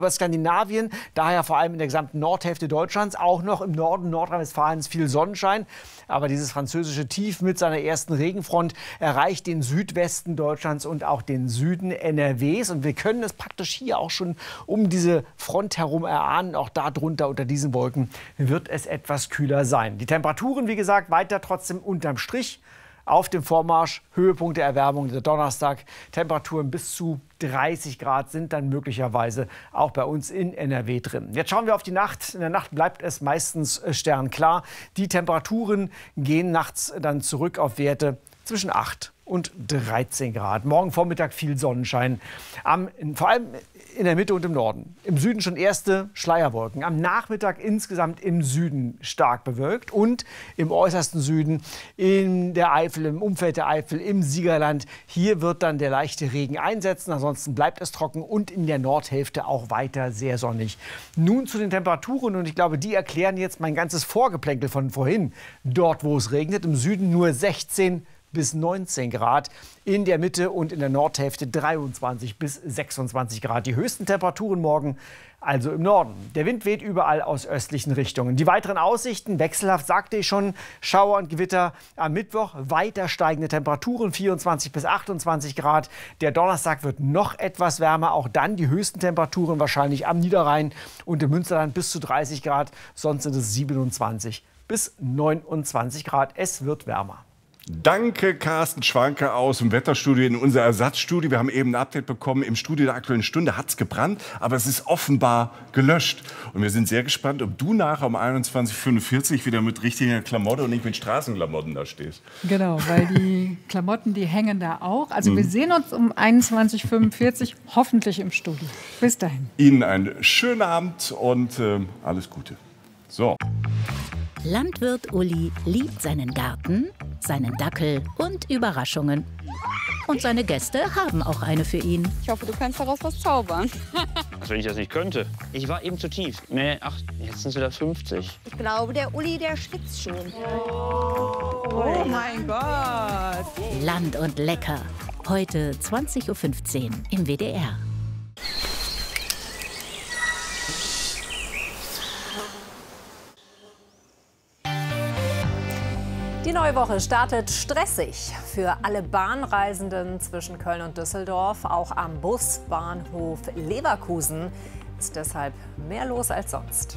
Über Skandinavien, daher vor allem in der gesamten Nordhälfte Deutschlands, auch noch im Norden Nordrhein-Westfalens viel Sonnenschein. Aber dieses französische Tief mit seiner ersten Regenfront erreicht den Südwesten Deutschlands und auch den Süden NRWs. Und wir können es praktisch hier auch schon um diese Front herum erahnen. Auch darunter, unter diesen Wolken, wird es etwas kühler sein. Die Temperaturen, wie gesagt, weiter trotzdem unterm Strich. Auf dem Vormarsch, Höhepunkt der Erwärmung der Donnerstag. Temperaturen bis zu 30 Grad sind dann möglicherweise auch bei uns in NRW drin. Jetzt schauen wir auf die Nacht. In der Nacht bleibt es meistens sternklar. Die Temperaturen gehen nachts dann zurück auf Werte zwischen 8 und 13 Grad. Morgen Vormittag viel Sonnenschein. Vor allem in der Mitte und im Norden. Im Süden schon erste Schleierwolken. Am Nachmittag insgesamt im Süden stark bewölkt. Und im äußersten Süden, in der Eifel, im Umfeld der Eifel, im Siegerland. Hier wird dann der leichte Regen einsetzen. Ansonsten bleibt es trocken und in der Nordhälfte auch weiter sehr sonnig. Nun zu den Temperaturen. Und ich glaube, die erklären jetzt mein ganzes Vorgeplänkel von vorhin. Dort, wo es regnet, im Süden nur 16 bis 19 Grad, in der Mitte und in der Nordhälfte 23 bis 26 Grad. Die höchsten Temperaturen morgen also im Norden. Der Wind weht überall aus östlichen Richtungen. Die weiteren Aussichten, wechselhaft sagte ich schon, Schauer und Gewitter am Mittwoch, weiter steigende Temperaturen, 24 bis 28 Grad. Der Donnerstag wird noch etwas wärmer, auch dann die höchsten Temperaturen wahrscheinlich am Niederrhein und im Münsterland bis zu 30 Grad, sonst sind es 27 bis 29 Grad. Es wird wärmer. Danke, Carsten Schwanke aus dem Wetterstudio in unser Ersatzstudio. Wir haben eben ein Update bekommen. Im Studio der Aktuellen Stunde hat es gebrannt, aber es ist offenbar gelöscht. Und wir sind sehr gespannt, ob du nachher um 21:45 Uhr wieder mit richtiger Klamotte und nicht mit Straßenklamotten da stehst. Genau, weil die Klamotten, die hängen da auch. Also wir sehen uns um 21:45 Uhr hoffentlich im Studio. Bis dahin. Ihnen einen schönen Abend und alles Gute. So. Landwirt Uli liebt seinen Garten, seinen Dackel und Überraschungen. Und seine Gäste haben auch eine für ihn. Ich hoffe, du kannst daraus was zaubern. Als wenn ich das nicht könnte. Ich war eben zu tief. Nee, ach, jetzt sind es wieder 50. Ich glaube, der Uli, der schwitzt schon. Oh mein Gott. Land und Lecker. Heute 20:15 Uhr im WDR. Die neue Woche startet stressig für alle Bahnreisenden zwischen Köln und Düsseldorf. Auch am Busbahnhof Leverkusen ist deshalb mehr los als sonst.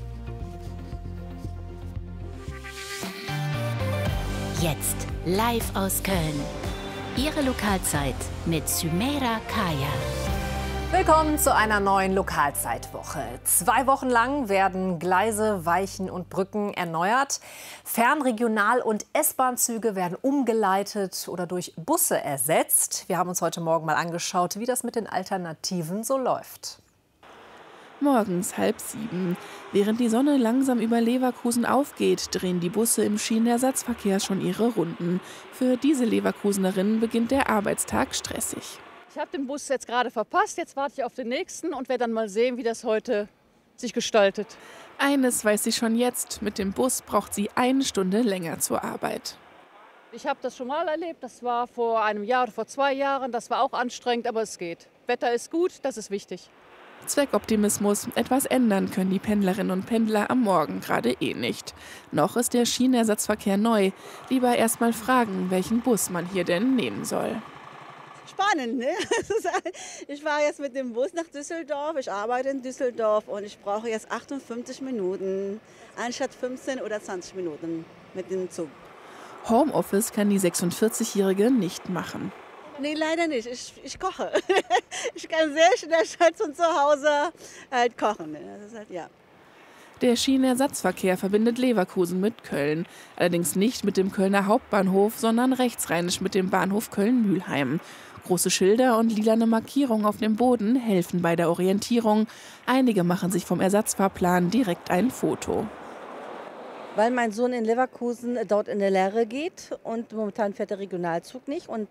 Jetzt live aus Köln. Ihre Lokalzeit mit Sümeira Kaya. Willkommen zu einer neuen Lokalzeitwoche. 2 Wochen lang werden Gleise, Weichen und Brücken erneuert. Fernregional- und S-Bahn-Züge werden umgeleitet oder durch Busse ersetzt. Wir haben uns heute Morgen mal angeschaut, wie das mit den Alternativen so läuft. Morgens 6:30. Während die Sonne langsam über Leverkusen aufgeht, drehen die Busse im Schienenersatzverkehr schon ihre Runden. Für diese Leverkusenerinnen beginnt der Arbeitstag stressig. Ich habe den Bus jetzt gerade verpasst, jetzt warte ich auf den nächsten und werde dann mal sehen, wie das heute sich gestaltet. Eines weiß sie schon jetzt, mit dem Bus braucht sie 1 Stunde länger zur Arbeit. Ich habe das schon mal erlebt, das war vor einem Jahr oder vor 2 Jahren, das war auch anstrengend, aber es geht. Wetter ist gut, das ist wichtig. Zweckoptimismus, etwas ändern können die Pendlerinnen und Pendler am Morgen gerade nicht. Noch ist der Schienenersatzverkehr neu. Lieber erst mal fragen, welchen Bus man hier denn nehmen soll. Spannend, ne? Ich fahre jetzt mit dem Bus nach Düsseldorf, ich arbeite in Düsseldorf und ich brauche jetzt 58 Minuten, anstatt 15 oder 20 Minuten mit dem Zug. Homeoffice kann die 46-Jährige nicht machen. Nee, leider nicht. Ich koche. Ich kann sehr schnell von zu Hause halt kochen. Das ist halt, ja. Der Schienenersatzverkehr verbindet Leverkusen mit Köln. Allerdings nicht mit dem Kölner Hauptbahnhof, sondern rechtsrheinisch mit dem Bahnhof Köln-Mülheim. Große Schilder und lilane Markierungen auf dem Boden helfen bei der Orientierung. Einige machen sich vom Ersatzfahrplan direkt ein Foto. Weil mein Sohn in Leverkusen dort in der Lehre geht und momentan fährt der Regionalzug nicht. Und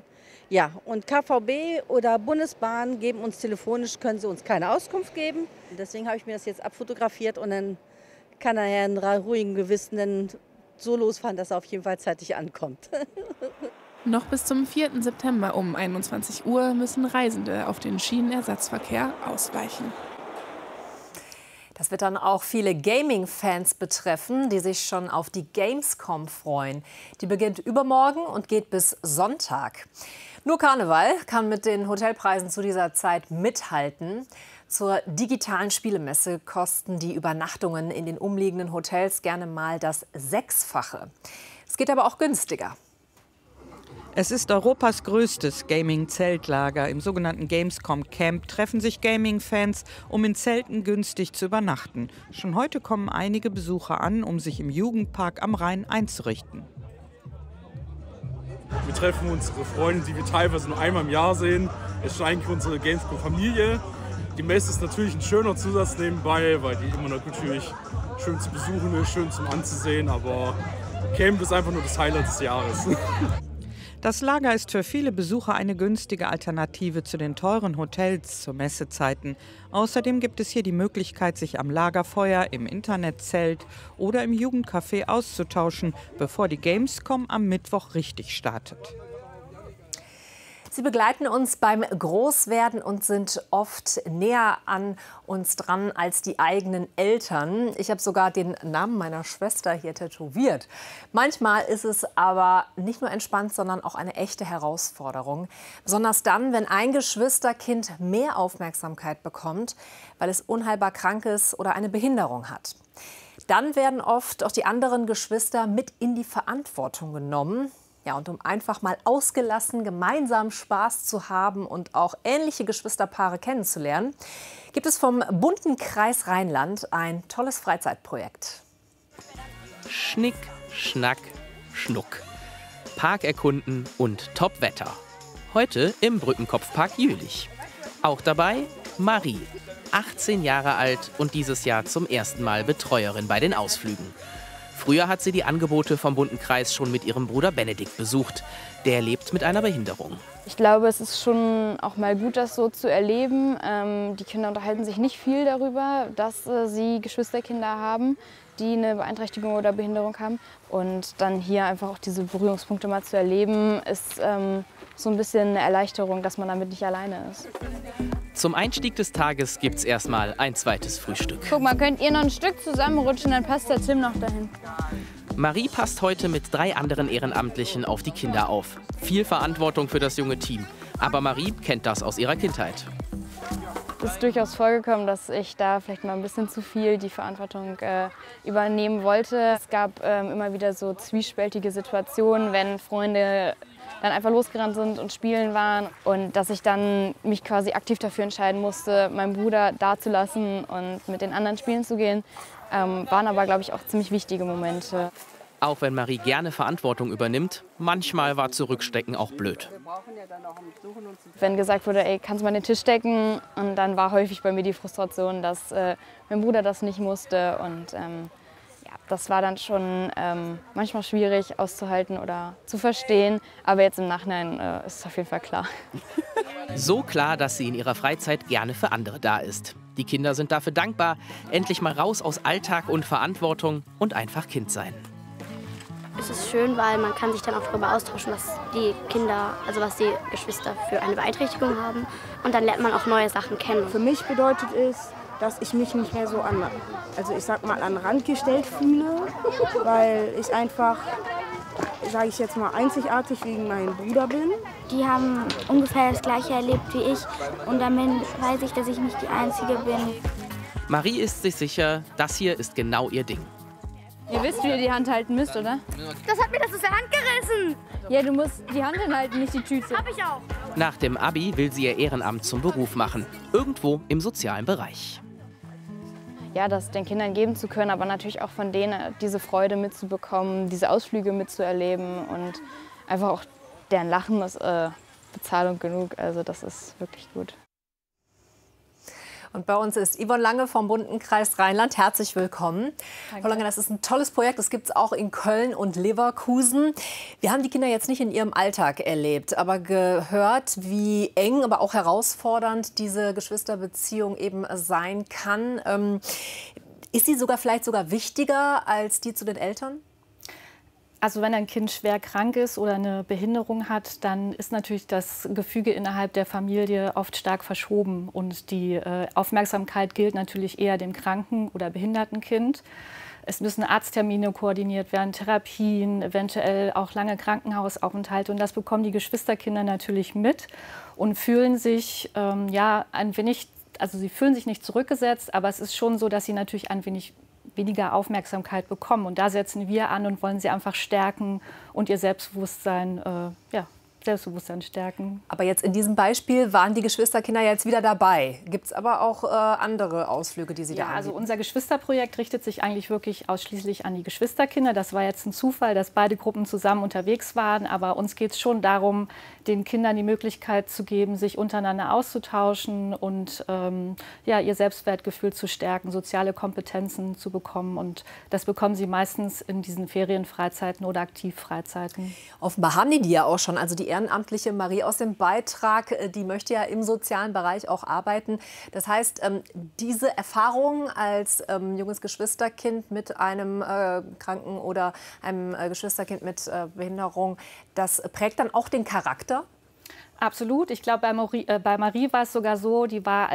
und KVB oder Bundesbahn geben uns telefonisch, können sie uns keine Auskunft geben. Deswegen habe ich mir das jetzt abfotografiert und dann kann er in ruhigem Gewissen dann so losfahren, dass er auf jeden Fall zeitig ankommt. Noch bis zum 4. September um 21 Uhr müssen Reisende auf den Schienenersatzverkehr ausweichen. Das wird dann auch viele Gaming-Fans betreffen, die sich schon auf die Gamescom freuen. Die beginnt übermorgen und geht bis Sonntag. Nur Karneval kann mit den Hotelpreisen zu dieser Zeit mithalten. Zur digitalen Spielemesse kosten die Übernachtungen in den umliegenden Hotels gerne mal das 6-fache. Es geht aber auch günstiger. Es ist Europas größtes Gaming-Zeltlager. Im sogenannten Gamescom Camp treffen sich Gaming-Fans, um in Zelten günstig zu übernachten. Schon heute kommen einige Besucher an, um sich im Jugendpark am Rhein einzurichten. Wir treffen unsere Freunde, die wir teilweise nur einmal im Jahr sehen. Es ist eigentlich unsere Gamescom-Familie. Die Messe ist natürlich ein schöner Zusatz nebenbei, weil die immer noch natürlich schön zu besuchen ist, schön zum Anzusehen. Aber Camp ist einfach nur das Highlight des Jahres. Das Lager ist für viele Besucher eine günstige Alternative zu den teuren Hotels zu Messezeiten. Außerdem gibt es hier die Möglichkeit, sich am Lagerfeuer, im Internetzelt oder im Jugendcafé auszutauschen, bevor die Gamescom am Mittwoch richtig startet. Sie begleiten uns beim Großwerden und sind oft näher an uns dran als die eigenen Eltern. Ich habe sogar den Namen meiner Schwester hier tätowiert. Manchmal ist es aber nicht nur entspannt, sondern auch eine echte Herausforderung. Besonders dann, wenn ein Geschwisterkind mehr Aufmerksamkeit bekommt, weil es unheilbar krank ist oder eine Behinderung hat. Dann werden oft auch die anderen Geschwister mit in die Verantwortung genommen. Ja, und um einfach mal ausgelassen gemeinsam Spaß zu haben und auch ähnliche Geschwisterpaare kennenzulernen, gibt es vom bunten Kreis Rheinland ein tolles Freizeitprojekt. Schnick, Schnack, Schnuck. Park erkunden und Top-Wetter. Heute im Brückenkopfpark Jülich. Auch dabei Marie, 18 Jahre alt und dieses Jahr zum ersten Mal Betreuerin bei den Ausflügen. Früher hat sie die Angebote vom bunten Kreis schon mit ihrem Bruder Benedikt besucht. Der lebt mit einer Behinderung. Ich glaube, es ist schon auch mal gut, das so zu erleben. Die Kinder unterhalten sich nicht viel darüber, dass sie Geschwisterkinder haben, die eine Beeinträchtigung oder Behinderung haben. Und dann hier einfach auch diese Berührungspunkte mal zu erleben, ist so ein bisschen eine Erleichterung, dass man damit nicht alleine ist. Zum Einstieg des Tages gibt's erstmal ein zweites Frühstück. Guck mal, könnt ihr noch ein Stück zusammenrutschen, dann passt der Tim noch dahin. Marie passt heute mit 3 anderen Ehrenamtlichen auf die Kinder auf. Viel Verantwortung für das junge Team. Aber Marie kennt das aus ihrer Kindheit. Es ist durchaus vorgekommen, dass ich da vielleicht mal ein bisschen zu viel die Verantwortung übernehmen wollte. Es gab immer wieder so zwiespältige Situationen, wenn Freunde dann einfach losgerannt sind und spielen waren und dass ich dann mich quasi aktiv dafür entscheiden musste, meinen Bruder da zu lassen und mit den anderen spielen zu gehen, waren aber, glaube ich, auch ziemlich wichtige Momente. Auch wenn Marie gerne Verantwortung übernimmt, manchmal war Zurückstecken auch blöd. Wenn gesagt wurde, ey, kannst du mal den Tisch decken? Und dann war häufig bei mir die Frustration, dass mein Bruder das nicht musste. Und ja, das war dann schon manchmal schwierig auszuhalten oder zu verstehen. Aber jetzt im Nachhinein ist es auf jeden Fall klar. So klar, dass sie in ihrer Freizeit gerne für andere da ist. Die Kinder sind dafür dankbar, endlich mal raus aus Alltag und Verantwortung und einfach Kind sein. Es ist schön, weil man kann sich dann auch darüber austauschen, was die Kinder, also was die Geschwister für eine Beeinträchtigung haben. Und dann lernt man auch neue Sachen kennen. Für mich bedeutet es, dass ich mich nicht mehr so an den Rand gestellt fühle, weil ich einfach, sage ich jetzt mal, einzigartig wegen meinem Bruder bin. Die haben ungefähr das Gleiche erlebt wie ich und damit weiß ich, dass ich nicht die Einzige bin. Marie ist sich sicher, das hier ist genau ihr Ding. Ihr wisst, wie ihr die Hand halten müsst, oder? Das hat mir das aus der Hand gerissen. Ja, du musst die Hand hinhalten, nicht die Tüte. Hab ich auch. Nach dem Abi will sie ihr Ehrenamt zum Beruf machen. Irgendwo im sozialen Bereich. Ja, das den Kindern geben zu können, aber natürlich auch von denen diese Freude mitzubekommen, diese Ausflüge mitzuerleben und einfach auch deren Lachen ist Bezahlung genug. Also das ist wirklich gut. Und bei uns ist Yvonne Lange vom bunten Kreis Rheinland. Herzlich willkommen. Frau Lange, das ist ein tolles Projekt. Das gibt es auch in Köln und Leverkusen. Wir haben die Kinder jetzt nicht in ihrem Alltag erlebt, aber gehört, wie eng, aber auch herausfordernd diese Geschwisterbeziehung eben sein kann. Ist sie vielleicht sogar wichtiger als die zu den Eltern? Also wenn ein Kind schwer krank ist oder eine Behinderung hat, dann ist natürlich das Gefüge innerhalb der Familie oft stark verschoben. Und die Aufmerksamkeit gilt natürlich eher dem kranken oder behinderten Kind. Es müssen Arzttermine koordiniert werden, Therapien, eventuell auch lange Krankenhausaufenthalte. Und das bekommen die Geschwisterkinder natürlich mit und fühlen sich ein wenig, also sie fühlen sich nicht zurückgesetzt, aber es ist schon so, dass sie natürlich ein wenig weniger Aufmerksamkeit bekommen. Und da setzen wir an und wollen sie einfach stärken und ihr Selbstbewusstsein stärken. Aber jetzt in diesem Beispiel waren die Geschwisterkinder jetzt wieder dabei. Gibt es aber auch andere Ausflüge, die Sie da anbieten? Also unser Geschwisterprojekt richtet sich eigentlich wirklich ausschließlich an die Geschwisterkinder. Das war jetzt ein Zufall, dass beide Gruppen zusammen unterwegs waren. Aber uns geht es schon darum, den Kindern die Möglichkeit zu geben, sich untereinander auszutauschen und ihr Selbstwertgefühl zu stärken, soziale Kompetenzen zu bekommen. Und das bekommen sie meistens in diesen Ferienfreizeiten oder Aktivfreizeiten. Offenbar haben die ja auch schon. Also die ehrenamtliche Marie aus dem Beitrag, die möchte ja im sozialen Bereich auch arbeiten. Das heißt, diese Erfahrung als junges Geschwisterkind mit einem Kranken oder einem Geschwisterkind mit Behinderung, das prägt dann auch den Charakter? Absolut. Ich glaube, bei Marie war es sogar so, die war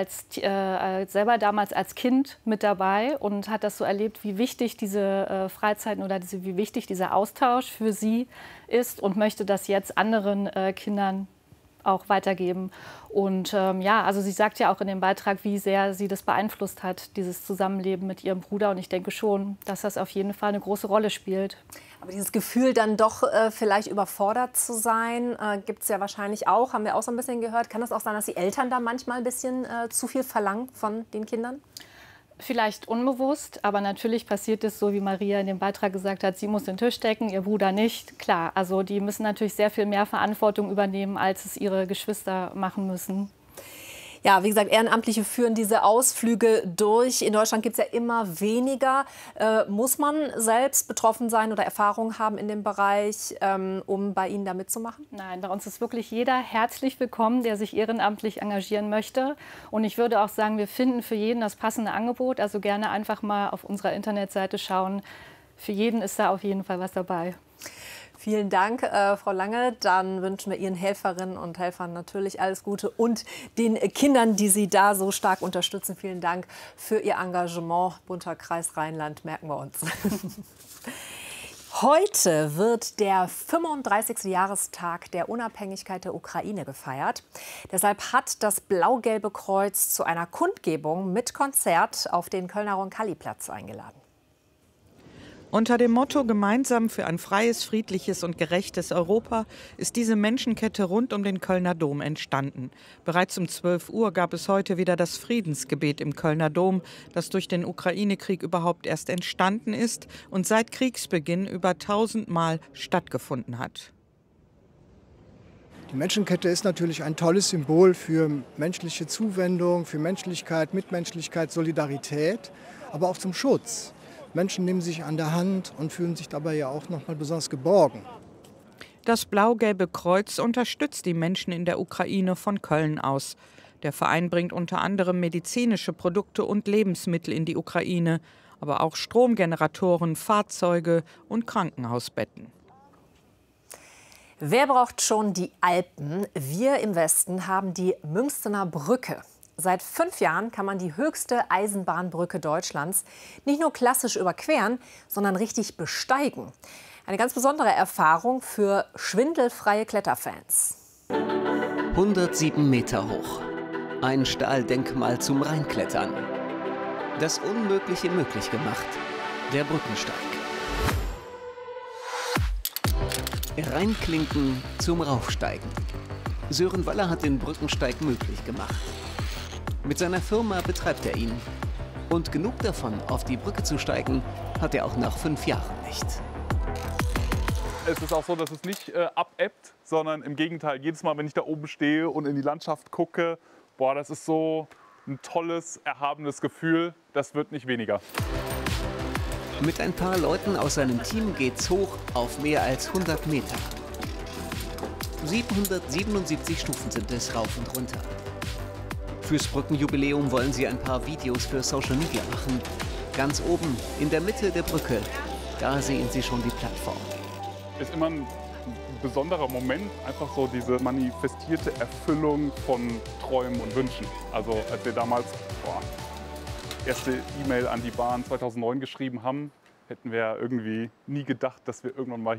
selber damals als Kind mit dabei und hat das so erlebt, wie wichtig diese Freizeiten oder wie wichtig dieser Austausch für sie ist und möchte das jetzt anderen Kindern auch weitergeben. Und also sie sagt ja auch in dem Beitrag, wie sehr sie das beeinflusst hat, dieses Zusammenleben mit ihrem Bruder. Und ich denke schon, dass das auf jeden Fall eine große Rolle spielt. Aber dieses Gefühl, dann doch vielleicht überfordert zu sein, gibt es ja wahrscheinlich auch. Haben wir auch so ein bisschen gehört. Kann es auch sein, dass die Eltern da manchmal ein bisschen zu viel verlangen von den Kindern? Vielleicht unbewusst, aber natürlich passiert es so, wie Maria in dem Beitrag gesagt hat, sie muss den Tisch decken, ihr Bruder nicht. Klar, also die müssen natürlich sehr viel mehr Verantwortung übernehmen, als es ihre Geschwister machen müssen. Ja, wie gesagt, Ehrenamtliche führen diese Ausflüge durch. In Deutschland gibt es ja immer weniger. Muss man selbst betroffen sein oder Erfahrung haben in dem Bereich, um bei Ihnen da mitzumachen? Nein, bei uns ist wirklich jeder herzlich willkommen, der sich ehrenamtlich engagieren möchte. Und ich würde auch sagen, wir finden für jeden das passende Angebot. Also gerne einfach mal auf unserer Internetseite schauen. Für jeden ist da auf jeden Fall was dabei. Vielen Dank, Frau Lange. Dann wünschen wir Ihren Helferinnen und Helfern natürlich alles Gute und den Kindern, die Sie da so stark unterstützen. Vielen Dank für Ihr Engagement. Bunter Kreis Rheinland, merken wir uns. Heute wird der 35. Jahrestag der Unabhängigkeit der Ukraine gefeiert. Deshalb hat das Blau-Gelbe Kreuz zu einer Kundgebung mit Konzert auf den Kölner Roncalli-Platz eingeladen. Unter dem Motto »Gemeinsam für ein freies, friedliches und gerechtes Europa« ist diese Menschenkette rund um den Kölner Dom entstanden. Bereits um 12 Uhr gab es heute wieder das Friedensgebet im Kölner Dom, das durch den Ukraine-Krieg überhaupt erst entstanden ist und seit Kriegsbeginn über 1000 Mal stattgefunden hat. Die Menschenkette ist natürlich ein tolles Symbol für menschliche Zuwendung, für Menschlichkeit, Mitmenschlichkeit, Solidarität, aber auch zum Schutz. Menschen nehmen sich an der Hand und fühlen sich dabei ja auch noch mal besonders geborgen. Das Blau-Gelbe Kreuz unterstützt die Menschen in der Ukraine von Köln aus. Der Verein bringt unter anderem medizinische Produkte und Lebensmittel in die Ukraine, aber auch Stromgeneratoren, Fahrzeuge und Krankenhausbetten. Wer braucht schon die Alpen? Wir im Westen haben die Münstener Brücke. Seit 5 Jahren kann man die höchste Eisenbahnbrücke Deutschlands nicht nur klassisch überqueren, sondern richtig besteigen. Eine ganz besondere Erfahrung für schwindelfreie Kletterfans. 107 Meter hoch. Ein Stahldenkmal zum Reinklettern. Das Unmögliche möglich gemacht. Der Brückensteig. Reinklinken zum Raufsteigen. Sören Waller hat den Brückensteig möglich gemacht. Mit seiner Firma betreibt er ihn. Und genug davon, auf die Brücke zu steigen, hat er auch nach 5 Jahren nicht. Es ist auch so, dass es nicht abebbt, sondern im Gegenteil. Jedes Mal, wenn ich da oben stehe und in die Landschaft gucke, boah, das ist so ein tolles, erhabenes Gefühl. Das wird nicht weniger. Mit ein paar Leuten aus seinem Team geht's hoch auf mehr als 100 Meter. 777 Stufen sind es rauf und runter. Fürs Brückenjubiläum wollen sie ein paar Videos für Social Media machen. Ganz oben, in der Mitte der Brücke, da sehen sie schon die Plattform. Ist immer ein besonderer Moment, einfach so diese manifestierte Erfüllung von Träumen und Wünschen. Also als wir damals erste E-Mail an die Bahn 2009 geschrieben haben, hätten wir irgendwie nie gedacht, dass wir irgendwann mal